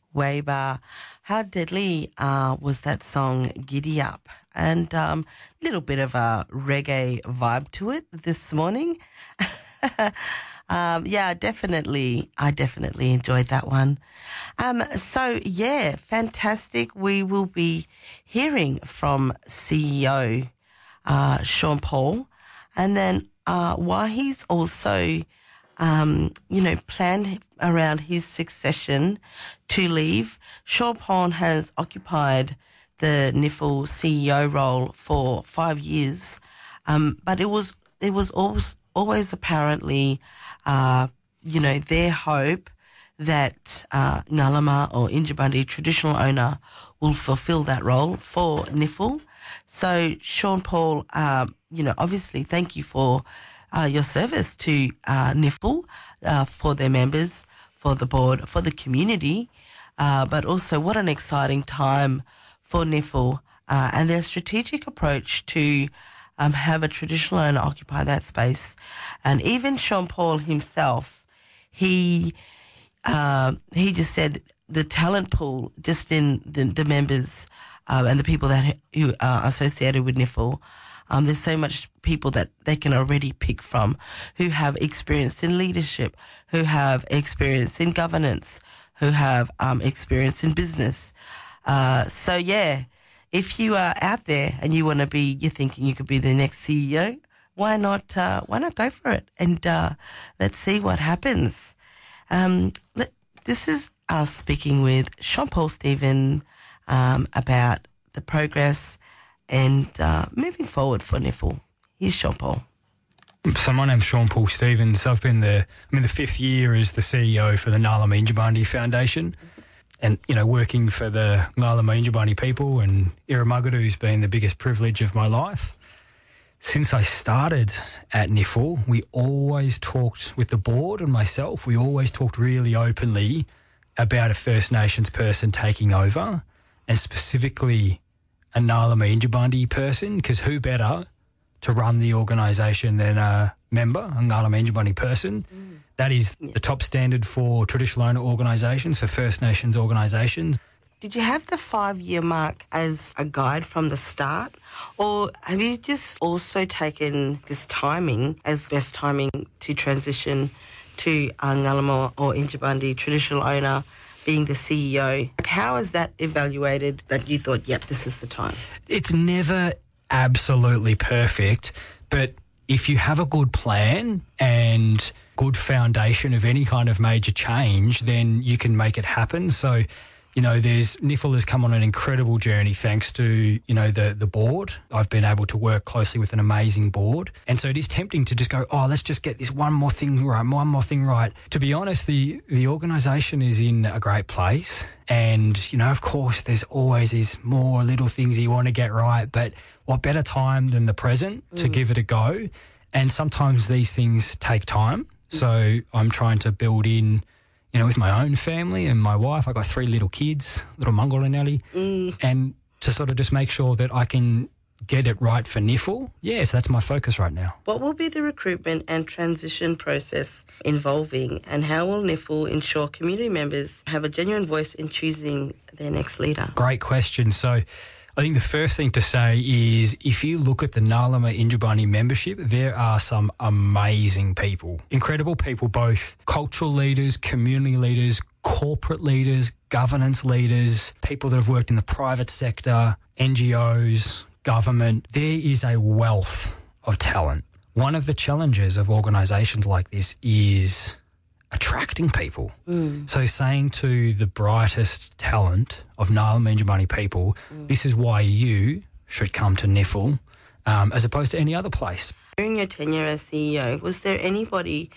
Weber. How deadly was that song, Giddy Up? And little bit of a reggae vibe to it this morning. I definitely enjoyed that one. Fantastic. We will be hearing from CEO Sean Paul, and then while he's also planned around his succession to leave, Sean Paul has occupied the NIFL CEO role for 5 years, but it was always apparently, their hope that Ngarluma or Yindjibarndi traditional owner will fulfil that role for NIFL. So, Sean Paul, obviously thank you for your service to NIFL, for their members, for the board, for the community, but also what an exciting time for NIFL and their strategic approach to have a traditional owner occupy that space. And even Sean Paul himself, he just said the talent pool just in the members and the people who are associated with NIFL, there's so much people that they can already pick from who have experience in leadership, who have experience in governance, who have experience in business. If you are out there and you're thinking you could be the next CEO, why not go for it? And let's see what happens. This is us speaking with Sean Paul Stephen about the progress and moving forward for NIFL. Here's Sean Paul. So my name's Sean Paul Stevens. I'm in the 5th year as the CEO for the Ngarluma Yindjibarndi Foundation. And, working for the Ngarluma Yindjibarndi people and Irumaggadu's been the biggest privilege of my life. Since I started at NIFL, we always talked with the board and myself, we always talked really openly about a First Nations person taking over, and specifically a Ngarluma Yindjibarndi person, because who better to run the organisation than a member, a Ngarluma Yindjibarndi person. That is the top standard for traditional owner organisations, for First Nations organisations. Did you have the 5-year mark as a guide from the start, or have you just also taken this timing as best timing to transition to Ngarluma or Yindjibarndi traditional owner being the CEO? How is that evaluated that you thought, yep, this is the time? It's never absolutely perfect, but if you have a good plan and good foundation of any kind of major change, then you can make it happen. So, NIFL has come on an incredible journey thanks to, the board. I've been able to work closely with an amazing board. And so it is tempting to just go, let's just get this one more thing right. To be honest, the organisation is in a great place. And, of course, there's always these more little things you want to get right. But what better time than the present to give it a go? And sometimes these things take time. So I'm trying to build in, with my own family and my wife. I've got 3 little kids, little Mongol and Ellie, and to sort of just make sure that I can get it right for NIFL. Yes, that's my focus right now. What will be the recruitment and transition process involving, and how will NIFL ensure community members have a genuine voice in choosing their next leader? Great question. So I think the first thing to say is if you look at the Ngarluma Yindjibarndi membership, there are some amazing people, incredible people, both cultural leaders, community leaders, corporate leaders, governance leaders, people that have worked in the private sector, NGOs, government. There is a wealth of talent. One of the challenges of organisations like this is attracting people. So saying to the brightest talent of Ngarluma Yindjibarndi people, this is why you should come to NIFL as opposed to any other place. During your tenure as CEO, was there anybody,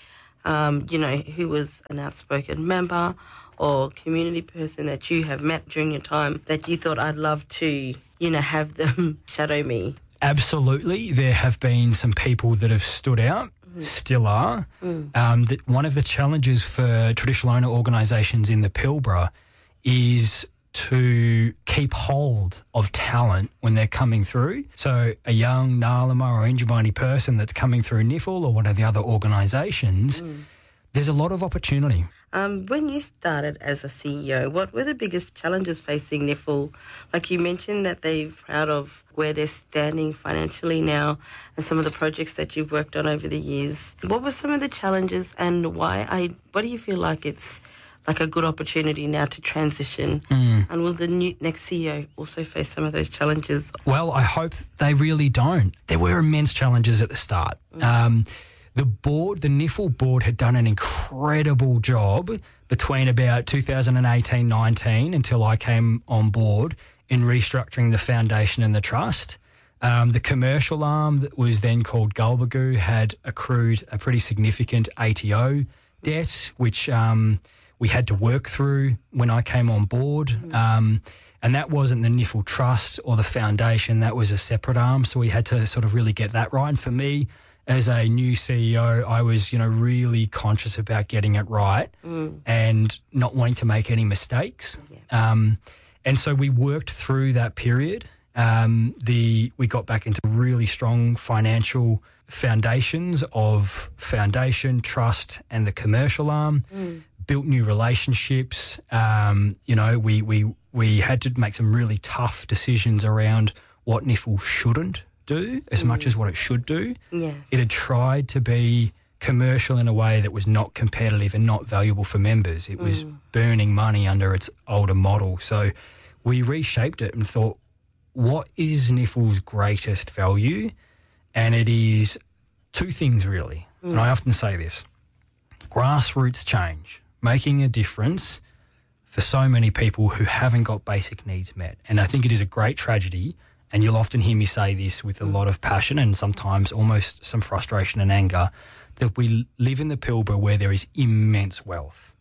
who was an outspoken member or community person that you have met during your time that you thought, I'd love to, have them shadow me? Absolutely. There have been some people that have stood out. Still are. That one of the challenges for traditional owner organisations in the Pilbara is to keep hold of talent when they're coming through. So a young Ngarluma or Yindjibarndi person that's coming through NIFL or one of the other organisations, there's a lot of opportunity. When you started as a CEO, what were the biggest challenges facing NIFL? Like you mentioned that they're proud of where they're standing financially now and some of the projects that you've worked on over the years. What were some of the challenges and why? What do you feel like it's like a good opportunity now to transition? And will the next CEO also face some of those challenges? Well, I hope they really don't. There were immense challenges at the start. The NIFL board had done an incredible job between about 2018-19 until I came on board in restructuring the foundation and the trust. The commercial arm that was then called Gulbagoo had accrued a pretty significant ATO debt, which we had to work through when I came on board. And that wasn't the NIFL Trust or the foundation, that was a separate arm. So we had to sort of really get that right. And for me, as a new CEO, I was, really conscious about getting it right and not wanting to make any mistakes. And so we worked through that period. We got back into really strong financial foundations of foundation, trust, and the commercial arm. Built new relationships. We had to make some really tough decisions around what NIFL shouldn't do as much as what it should do. Yes. It had tried to be commercial in a way that was not competitive and not valuable for members. It was burning money under its older model. So we reshaped it and thought, what is NIFL's greatest value? And it is two things really. And I often say this, grassroots change, making a difference for so many people who haven't got basic needs met. And I think it is a great tragedy, and you'll often hear me say this with a lot of passion and sometimes almost some frustration and anger, that we live in the Pilbara where there is immense wealth,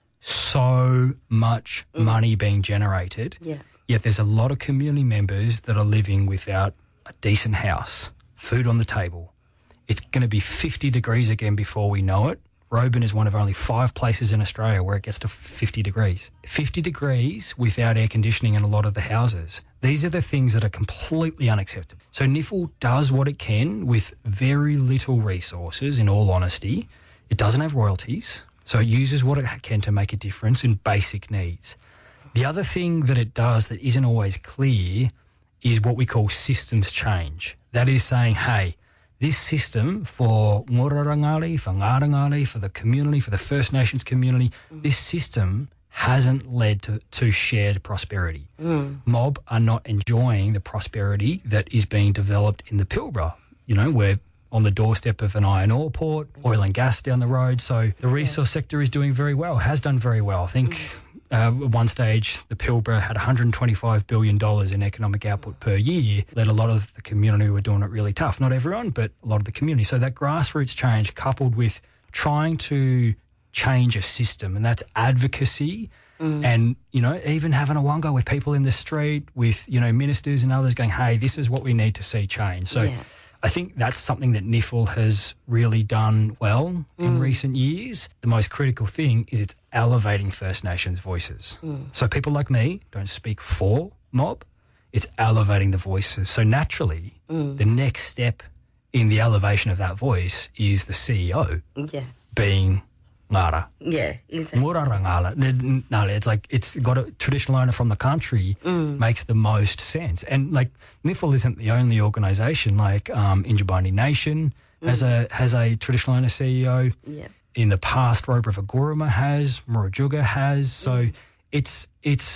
so much money being generated, yet there's a lot of community members that are living without a decent house, food on the table. It's going to be 50 degrees again before we know it. Roebourne is one of only 5 places in Australia where it gets to 50 degrees. 50 degrees without air conditioning in a lot of the houses. These are the things that are completely unacceptable. So NIFL does what it can with very little resources, in all honesty. It doesn't have royalties, so it uses what it can to make a difference in basic needs. The other thing that it does that isn't always clear is what we call systems change. That is saying, hey, this system for Ngurarangari, for Ngarangari, for the community, for the First Nations community, this system hasn't led to shared prosperity. Mob are not enjoying the prosperity that is being developed in the Pilbara. We're on the doorstep of an iron ore port, oil and gas down the road. So the resource sector is doing very well, has done very well. I think at one stage, the Pilbara had $125 billion in economic output per year, let a lot of the community were doing it really tough. Not everyone, but a lot of the community. So that grassroots change coupled with trying to change a system, and that's advocacy and, even having a wonga with people in the street, with, ministers and others going, hey, this is what we need to see change. So I think that's something that NIFL has really done well in recent years. The most critical thing is it's elevating First Nations voices. So people like me don't speak for mob, it's elevating the voices. So naturally, the next step in the elevation of that voice is the CEO being Ngara. Yeah, exactly. Ngurarangala. It's like it's got a traditional owner from the country makes the most sense. And like NIFL isn't the only organisation. Like Injibandi Nation has a traditional owner CEO. Yeah. In the past, Robe River Guruma has, Murujuga has. So it's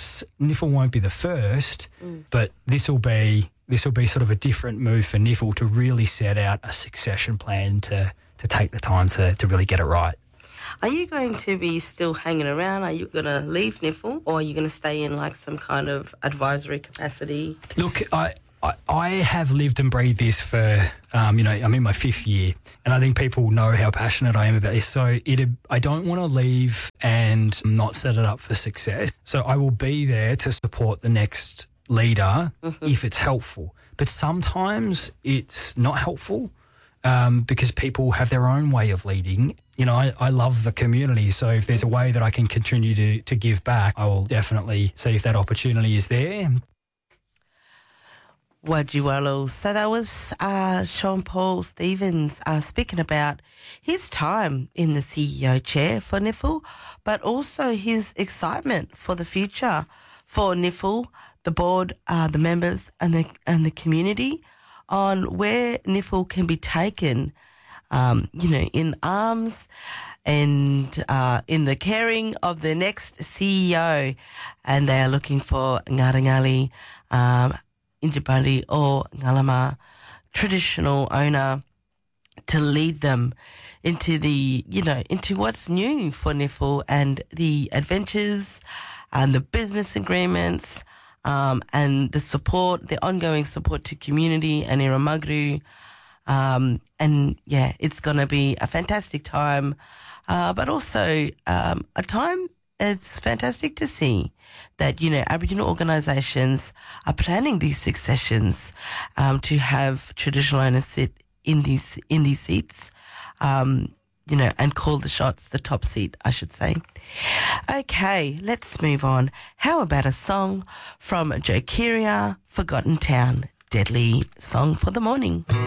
NIFL won't be the first, but this will be sort of a different move for NIFL to really set out a succession plan to take the time to really get it right. Are you going to be still hanging around? Are you going to leave NIFL, or are you going to stay in like some kind of advisory capacity? Look, I have lived and breathed this for, I'm in my 5th year, and I think people know how passionate I am about this. So I don't want to leave and not set it up for success. So I will be there to support the next leader if it's helpful. But sometimes it's not helpful because people have their own way of leading. I love the community, so if there's a way that I can continue to give back, I will definitely see if that opportunity is there. Wajiwalo. So that was Sean Paul Stevens speaking about his time in the CEO chair for NIFL, but also his excitement for the future for NIFL, the board, the members and the community on where NIFL can be taken, in arms and in the caring of the next CEO. And they are looking for Ngarangali, Injibandi or Ngalama traditional owner to lead them into into what's new for NIFL and the adventures and the business agreements and the support, the ongoing support to community and Iramagru. It's going to be a fantastic time, but also a time it's fantastic to see that, Aboriginal organisations are planning these successions to have traditional owners sit in these seats, and call the shots, the top seat, I should say. Okay, let's move on. How about a song from Joe Kiria, Forgotten Town, deadly song for the morning.